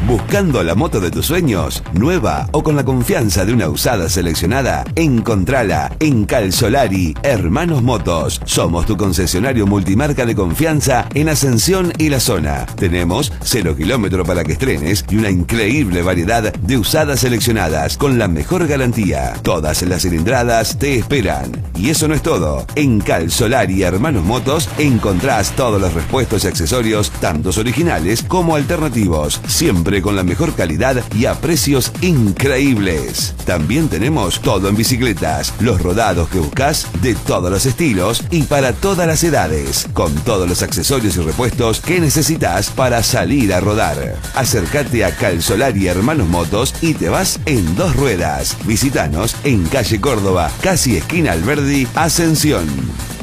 ¿Buscando la moto de tus sueños? Nueva o con la confianza de una usada seleccionada, encontrala en Calzolari Hermanos Motos. Somos tu concesionario multimarca de confianza en Ascensión y la zona. Tenemos 0 kilómetro para que estrenes y una increíble variedad de usadas seleccionadas con la mejor garantía. Todas las cilindradas te esperan. Y eso no es todo. En Calzolari Hermanos Motos encontrás todos los repuestos y accesorios, tantos originales como alternativos, siempre con la mejor calidad y a precios increíbles. También tenemos todo en bicicletas, los rodados que buscas, de todos los estilos y para todas las edades, con todos los accesorios y repuestos que necesitas para salir a rodar. Acércate a Calzolari Hermanos Motos y te vas en 2 ruedas. Visítanos en calle Córdoba, casi esquina Alberdi, Ascensión.